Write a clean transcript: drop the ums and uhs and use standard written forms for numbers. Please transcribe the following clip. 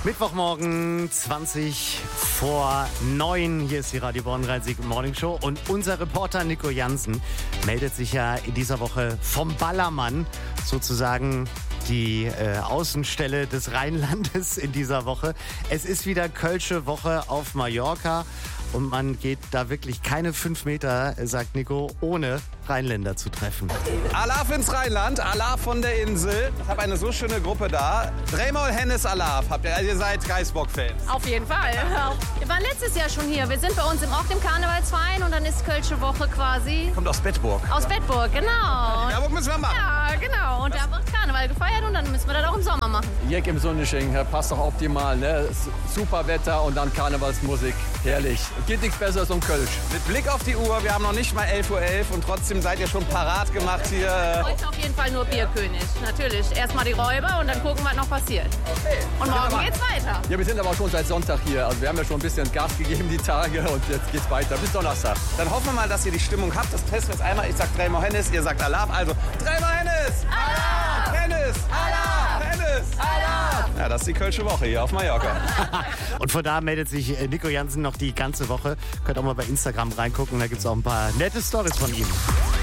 Mittwochmorgen, 20 vor 9. Hier ist die Radio Bonn Rhein-Sieg Morning Show. Und unser Reporter Nico Jansen meldet sich ja in dieser Woche vom Ballermann, sozusagen die Außenstelle des Rheinlandes in dieser Woche. Es ist wieder Kölsche Woche auf Mallorca. Und man geht da wirklich keine 5 Meter, sagt Nico, ohne Rheinländer zu treffen. Alaf ins Rheinland, Alaf von der Insel. Ich habe eine so schöne Gruppe da. Dreimal Hennes Alaf. Ihr seid Geißbock-Fans? Auf jeden Fall. Wir waren letztes Jahr schon hier. Wir sind bei uns im Ort im Karnevalsverein und dann ist Kölsche Woche quasi. Kommt aus Bedburg. Aus Bedburg, genau. Ja, wo müssen wir machen? Ja, genau. Und da wird Karneval gefeiert und dann müssen wir das auch im Sommer machen. Jeck im Sonnenschein, passt doch optimal, ne? Super Wetter und dann Karnevalsmusik. Herrlich. Geht nichts Besseres um Kölsch. Mit Blick auf die Uhr, wir haben noch nicht mal 11:11 Uhr und trotzdem seid ihr schon parat gemacht hier. Heute auf jeden Fall nur Bierkönig. Natürlich. Erstmal die Räuber und dann gucken, was noch passiert. Okay. Und morgen geht's weiter. Ja, wir sind aber schon seit Sonntag hier. Also wir haben ja schon ein bisschen Gas gegeben die Tage und jetzt geht's weiter bis Donnerstag. Dann hoffen wir mal, dass ihr die Stimmung habt. Das testen wir jetzt einmal. Ich sag dreimal Hennes, ihr sagt Alaf. Also dreimal Hennes! Alaf! Hennes! Alaf! Hennes! Alaf! Ja, das ist die Kölsche Woche hier auf Mallorca. Und von da meldet sich Nico Jansen noch die ganze Woche. Könnt auch mal bei Instagram reingucken, da gibt es auch ein paar nette Stories von ihm.